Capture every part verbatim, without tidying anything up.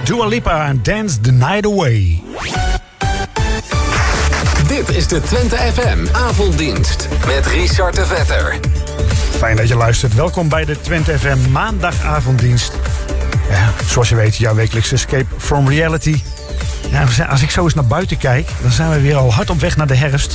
Dua Lipa en Dance the Night Away. Dit is de Twente F M avonddienst met Richard de Vetter. Fijn dat je luistert. Welkom bij de Twente F M maandagavonddienst. Ja, zoals je weet, jouw wekelijkse escape from reality. Ja, als ik zo eens naar buiten kijk, dan zijn we weer al hard op weg naar de herfst.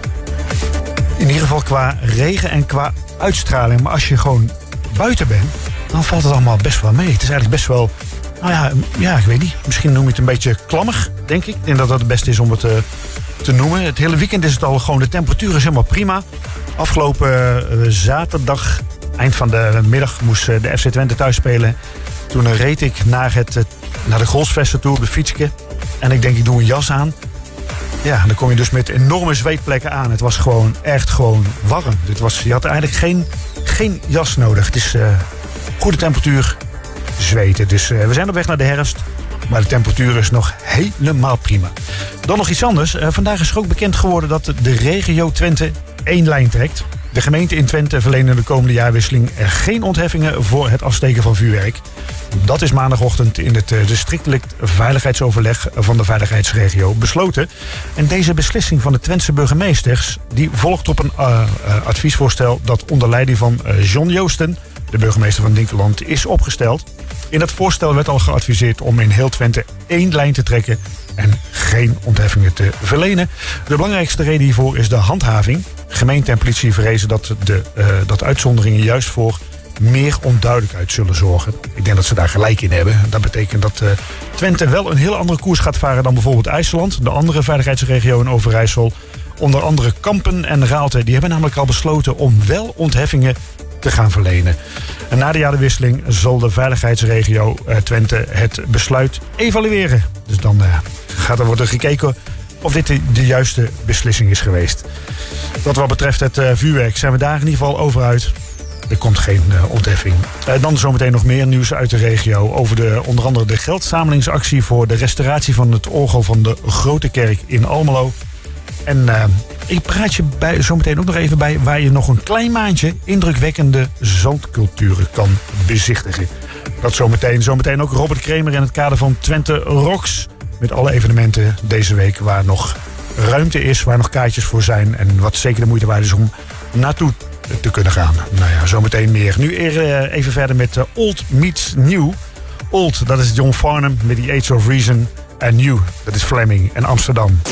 In ieder geval qua regen en qua uitstraling. Maar als je gewoon buiten bent, dan valt het allemaal best wel mee. Het is eigenlijk best wel, nou ja, ja ik weet niet. Misschien noem je het een beetje klammig, denk ik. Ik denk dat dat het beste is om het uh, te noemen. Het hele weekend is het al gewoon, de temperatuur is helemaal prima. Afgelopen uh, zaterdag, eind van de middag, moest uh, de F C Twente thuis spelen. Toen uh, reed ik naar, het, uh, naar de Grolsvesten toe op de fietsje. En ik denk, ik doe een jas aan. Ja, dan kom je dus met enorme zweetplekken aan. Het was gewoon echt gewoon warm. Dit was, je had eigenlijk geen, geen jas nodig. Het is uh, goede temperatuur, zweten. Dus uh, we zijn op weg naar de herfst. Maar de temperatuur is nog helemaal prima. Dan nog iets anders. Uh, vandaag is er ook bekend geworden dat de regio Twente één lijn trekt. De gemeente in Twente verlenen de komende jaarwisseling er geen ontheffingen voor het afsteken van vuurwerk. Dat is maandagochtend in het districtelijk veiligheidsoverleg van de veiligheidsregio besloten. En deze beslissing van de Twentse burgemeesters die volgt op een uh, uh, adviesvoorstel dat onder leiding van uh, John Joosten, de burgemeester van Dinkeland, is opgesteld. In dat voorstel werd al geadviseerd om in heel Twente één lijn te trekken en geen ontheffingen te verlenen. De belangrijkste reden hiervoor is de handhaving. Gemeente en politie vrezen dat, de, uh, dat uitzonderingen juist voor meer onduidelijkheid zullen zorgen. Ik denk dat ze daar gelijk in hebben. Dat betekent dat uh, Twente wel een heel andere koers gaat varen dan bijvoorbeeld IJsseland, de andere veiligheidsregio in Overijssel. Onder andere Kampen en Raalte, die hebben namelijk al besloten om wel ontheffingen te gaan verlenen. En na de jaarwisseling zal de veiligheidsregio uh, Twente het besluit evalueren. Dus dan uh, gaat er worden gekeken of dit de, de juiste beslissing is geweest. Wat wat betreft het uh, vuurwerk zijn we daar in ieder geval over uit. Er komt geen uh, ontheffing. Uh, dan zometeen nog meer nieuws uit de regio over de, onder andere de geldsamelingsactie voor de restauratie van het orgel van de Grote Kerk in Almelo. En uh, ik praat je bij, zometeen ook nog even bij waar je nog een klein maandje indrukwekkende zandculturen kan bezichtigen. Dat zometeen. Zometeen ook Robert Kremer in het kader van Twente Rocks. Met alle evenementen deze week waar nog ruimte is, waar nog kaartjes voor zijn. En wat zeker de moeite waard is om naartoe te kunnen gaan. Nou ja, zometeen meer. Nu even verder met uh, Old Meets New. Old, dat is John Farnham met The Age of Reason. En New, dat is Fleming en Amsterdam.